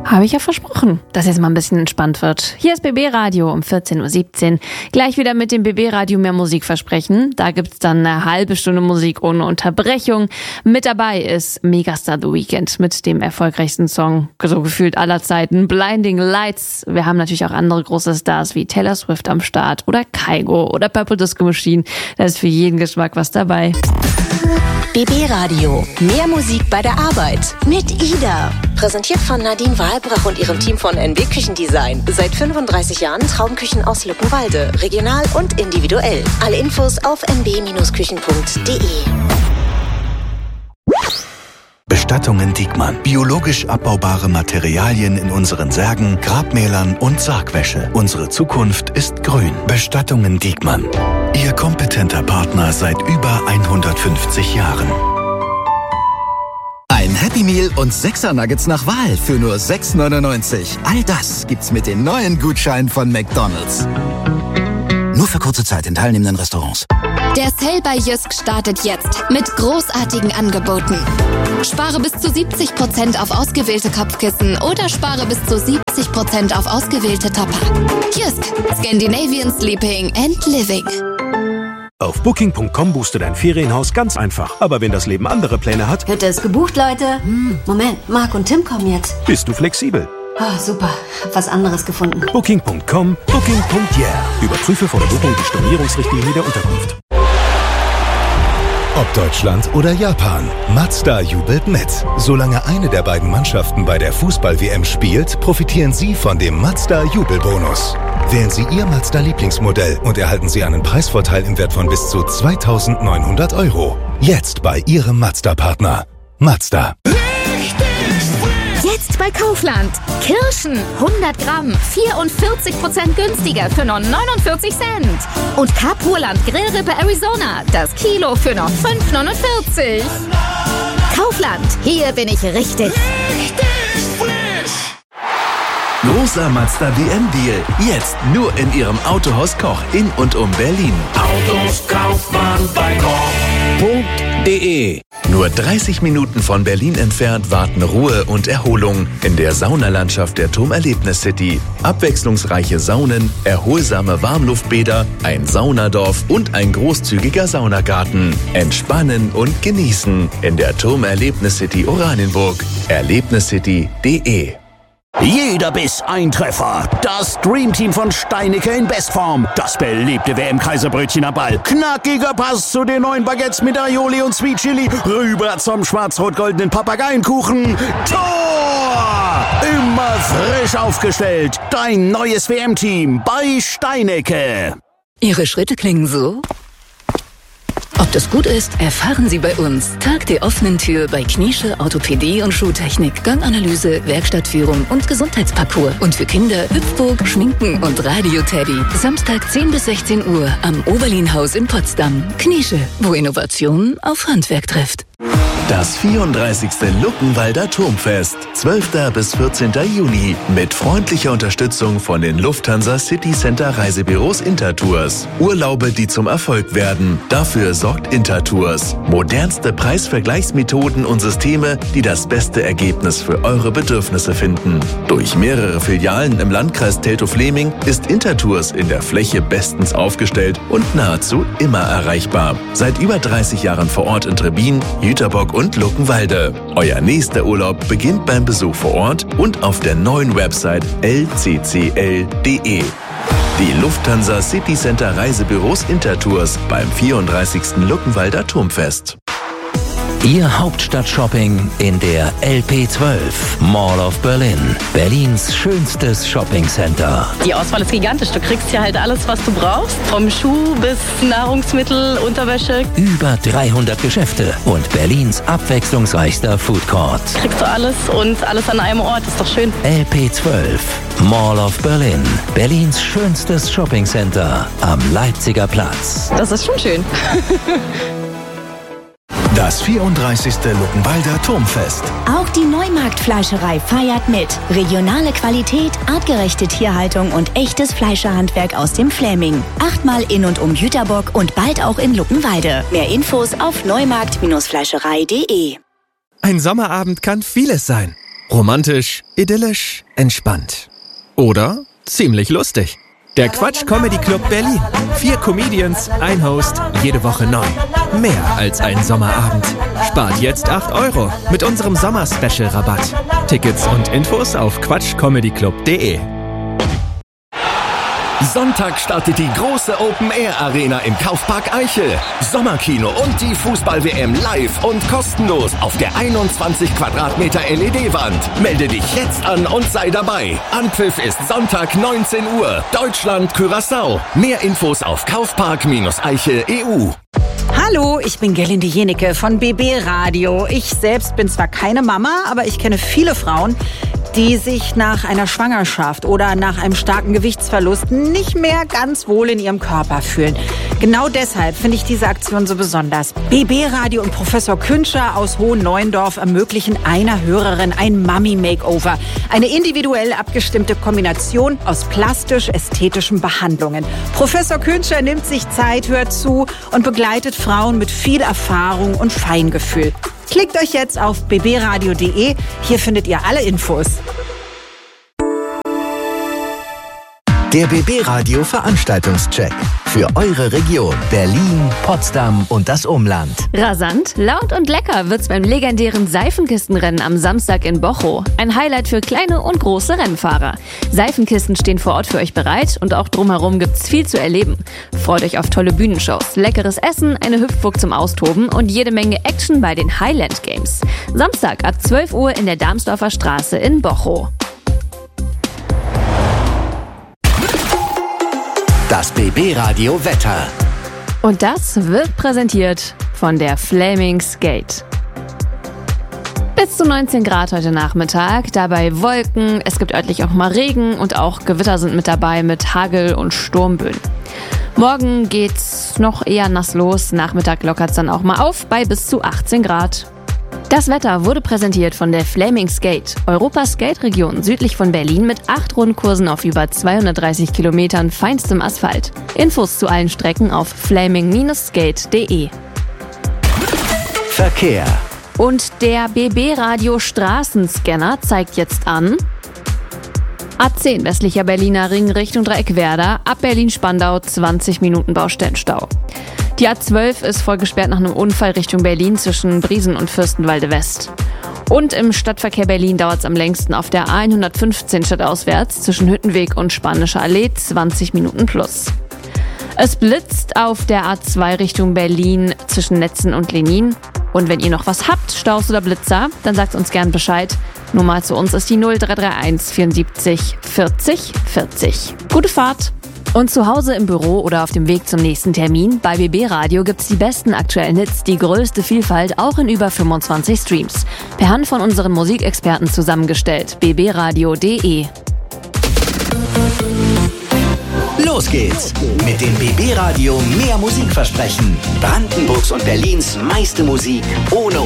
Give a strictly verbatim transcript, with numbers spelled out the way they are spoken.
Habe ich ja versprochen, dass jetzt mal ein bisschen entspannt wird. Hier ist B B Radio um vierzehn Uhr siebzehn. Gleich wieder mit dem B B Radio mehr Musik versprechen. Da gibt's dann eine halbe Stunde Musik ohne Unterbrechung. Mit dabei ist Megastar The Weeknd mit dem erfolgreichsten Song, so gefühlt aller Zeiten, Blinding Lights. Wir haben natürlich auch andere große Stars wie Taylor Swift am Start oder Kygo oder Purple Disco Machine. Da ist für jeden Geschmack was dabei. B B Radio. Mehr Musik bei der Arbeit. Mit Ida. Präsentiert von Nadine Wahlbrach und ihrem Team von N W Küchendesign. Seit fünfunddreißig Jahren Traumküchen aus Luckenwalde. Regional und individuell. Alle Infos auf n b küchen punkt d e. Bestattungen Diekmann. Biologisch abbaubare Materialien in unseren Särgen, Grabmälern und Sargwäsche. Unsere Zukunft ist grün. Bestattungen Diekmann. Ihr kompetenter Partner seit über hundertfünfzig Jahren. Ein Happy Meal und sechser Nuggets nach Wahl für nur sechs neunundneunzig. All das gibt's mit den neuen Gutscheinen von McDonald's. Nur für kurze Zeit in teilnehmenden Restaurants. Der Sale bei Jysk startet jetzt mit großartigen Angeboten. Spare bis zu siebzig Prozent auf ausgewählte Kopfkissen oder spare bis zu siebzig Prozent auf ausgewählte Topper. Jysk, Scandinavian Sleeping and Living. Auf Booking Punkt com buchst du dein Ferienhaus ganz einfach. Aber wenn das Leben andere Pläne hat... Hütte ist gebucht, Leute. Hm, Moment, Marc und Tim kommen jetzt. Bist du flexibel? Oh, super, hab was anderes gefunden. Booking Punkt com, Booking Punkt yeah. Überprüfe vor der Buchung die Stornierungsrichtlinie der Unterkunft. Ob Deutschland oder Japan, Mazda jubelt mit. Solange eine der beiden Mannschaften bei der Fußball-W M spielt, profitieren Sie von dem Mazda-Jubelbonus. Wählen Sie Ihr Mazda-Lieblingsmodell und erhalten Sie einen Preisvorteil im Wert von bis zu zweitausendneunhundert Euro. Jetzt bei Ihrem Mazda-Partner. Mazda. Jetzt bei Kaufland. Kirschen hundert Gramm, vierundvierzig Prozent günstiger für nur neunundvierzig Cent. Und Capurland Grillrippe Arizona, das Kilo für nur fünf neunundvierzig. Kaufland, hier bin ich richtig. Richtig frisch. Großer Mazda W M-Deal. Jetzt nur in Ihrem Autohaus Koch in und um Berlin. Autos kauft man bei Koch punkt de. Nur dreißig Minuten von Berlin entfernt warten Ruhe und Erholung in der Saunalandschaft der Turmerlebnis City. Abwechslungsreiche Saunen, erholsame Warmluftbäder, ein Saunadorf und ein großzügiger Saunagarten. Entspannen und genießen in der Turmerlebnis City Oranienburg. erlebniscity punkt de. Jeder Biss ein Treffer. Das Dreamteam von Steinicke in Bestform. Das beliebte W M-Kaiserbrötchen am Ball. Knackiger Pass zu den neuen Baguettes mit Aioli und Sweet Chili. Rüber zum schwarz-rot-goldenen Papageienkuchen. Tor! Immer frisch aufgestellt. Dein neues W M-Team bei Steinicke. Ihre Schritte klingen so? Ob das gut ist, erfahren Sie bei uns. Tag der offenen Tür bei Kniesche Orthopädie und Schuhtechnik, Ganganalyse, Werkstattführung und Gesundheitsparcours. Und für Kinder Hüpfburg, Schminken und Radio-Teddy. Samstag zehn bis sechzehn Uhr am Oberlin-Haus in Potsdam. Kniesche, wo Innovation auf Handwerk trifft. Das vierunddreißigste Luckenwalder Turmfest, zwölften bis vierzehnten Juni, mit freundlicher Unterstützung von den Lufthansa City Center Reisebüros Intertours. Urlaube, die zum Erfolg werden. Dafür sorgt Intertours. Modernste Preisvergleichsmethoden und Systeme, die das beste Ergebnis für eure Bedürfnisse finden. Durch mehrere Filialen im Landkreis Teltow-Fläming ist Intertours in der Fläche bestens aufgestellt und nahezu immer erreichbar. Seit über dreißig Jahren vor Ort in Trebin, Jüterbock und Luckenwalde. Euer nächster Urlaub beginnt beim Besuch vor Ort und auf der neuen Website l c c l punkt d e. Die Lufthansa City Center Reisebüros Intertours beim vierunddreißigsten Luckenwalder Turmfest. Ihr Hauptstadt-Shopping in der L P zwölf, Mall of Berlin. Berlins schönstes Shoppingcenter. Die Auswahl ist gigantisch. Du kriegst hier halt alles, was du brauchst. Vom Schuh bis Nahrungsmittel, Unterwäsche. Über dreihundert Geschäfte und Berlins abwechslungsreichster Foodcourt. Kriegst du alles und alles an einem Ort. Ist doch schön. L P zwölf, Mall of Berlin. Berlins schönstes Shoppingcenter am Leipziger Platz. Das ist schon schön. Das vierunddreißigste Luckenwalder Turmfest. Auch die Neumarktfleischerei feiert mit. Regionale Qualität, artgerechte Tierhaltung und echtes Fleischerhandwerk aus dem Fläming. Achtmal in und um Jüterbock und bald auch in Luckenwalde. Mehr Infos auf neumarkt Bindestrich fleischerei punkt de. Ein Sommerabend kann vieles sein. Romantisch, idyllisch, entspannt. Oder ziemlich lustig. Der Quatsch Comedy Club Berlin. Vier Comedians, ein Host, jede Woche neu. Mehr als ein Sommerabend. Spart jetzt acht Euro mit unserem Sommer-Special-Rabatt. Tickets und Infos auf quatsch comedy club punkt de. Sonntag startet die große Open-Air-Arena im Kaufpark Eichel. Sommerkino und die Fußball-W M live und kostenlos auf der einundzwanzig Quadratmeter L E D-Wand. Melde dich jetzt an und sei dabei. Anpfiff ist Sonntag neunzehn Uhr. Deutschland, Curaçao. Mehr Infos auf kaufpark eichel punkt e u. Hallo, ich bin Gerlinde Jenecke von B B Radio. Ich selbst bin zwar keine Mama, aber ich kenne viele Frauen, die sich nach einer Schwangerschaft oder nach einem starken Gewichtsverlust nicht mehr ganz wohl in ihrem Körper fühlen. Genau deshalb finde ich diese Aktion so besonders. B B Radio und Professor Künscher aus Hohen-Neuendorf ermöglichen einer Hörerin ein Mummy-Makeover. Eine individuell abgestimmte Kombination aus plastisch-ästhetischen Behandlungen. Professor Künscher nimmt sich Zeit, hört zu und begleitet Frauen mit viel Erfahrung und Feingefühl. Klickt euch jetzt auf b b radio punkt de. Hier findet ihr alle Infos. Der B B Radio Veranstaltungscheck für eure Region Berlin, Potsdam und das Umland. Rasant, laut und lecker wird's beim legendären Seifenkistenrennen am Samstag in Bochow. Ein Highlight für kleine und große Rennfahrer. Seifenkisten stehen vor Ort für euch bereit und auch drumherum gibt's viel zu erleben. Freut euch auf tolle Bühnenshows, leckeres Essen, eine Hüpfburg zum Austoben und jede Menge Action bei den Highland Games. Samstag ab zwölf Uhr in der Darmsdorfer Straße in Bochow. Das B B Radio Wetter. Und das wird präsentiert von der Flamings Gate. Bis zu neunzehn Grad heute Nachmittag, dabei Wolken, es gibt örtlich auch mal Regen und auch Gewitter sind mit dabei mit Hagel und Sturmböen. Morgen geht's noch eher nass los, Nachmittag lockert's dann auch mal auf bei bis zu achtzehn Grad. Das Wetter wurde präsentiert von der Flamings Gate, Europas Skate-Region südlich von Berlin mit acht Rundkursen auf über zweihundertdreißig Kilometern feinstem Asphalt. Infos zu allen Strecken auf flaming skate punkt de. Verkehr. Und der B B Radio Straßenscanner zeigt jetzt an: A zehn westlicher Berliner Ring Richtung Dreieckwerder, ab Berlin-Spandau zwanzig Minuten Baustellenstau. Die A zwölf ist voll gesperrt nach einem Unfall Richtung Berlin zwischen Briesen und Fürstenwalde West. Und im Stadtverkehr Berlin dauert es am längsten auf der A hundertfünfzehn stadtauswärts zwischen Hüttenweg und Spanische Allee zwanzig Minuten plus. Es blitzt auf der A zwei Richtung Berlin zwischen Netzen und Lenin. Und wenn ihr noch was habt, Staus oder Blitzer, dann sagt uns gern Bescheid. Nummer zu uns ist die null drei drei eins vierundsiebzig vierzig vierzig. Gute Fahrt! Und zu Hause im Büro oder auf dem Weg zum nächsten Termin, bei B B Radio gibt's die besten aktuellen Hits, die größte Vielfalt, auch in über fünfundzwanzig Streams. Per Hand von unseren Musikexperten zusammengestellt. b b radio punkt de. Los geht's mit dem B B Radio Mehr Musikversprechen. Brandenburgs und Berlins meiste Musik ohne